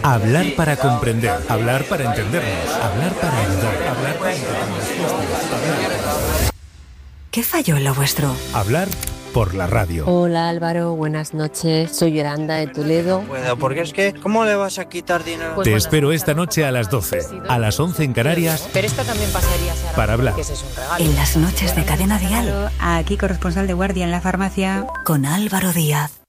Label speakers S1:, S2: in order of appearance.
S1: Hablar para comprender, hablar para entendernos, hablar para ayudar, hablar para encontrar.
S2: ¿Qué falló en lo vuestro?
S1: Hablar por la radio.
S3: Hola Álvaro, buenas noches. Soy Yolanda de Toledo.
S4: Puedo, porque es que, ¿cómo le vas a quitar dinero?
S1: Te espero esta noche a las 12, a las 11 en Canarias.
S3: Pero esta también pasaría, Sara,
S1: para hablar.
S3: que ese es un regalo.
S2: En las noches de Cadena Dial.
S5: Aquí corresponsal de guardia en la farmacia
S2: Con Álvaro Díaz.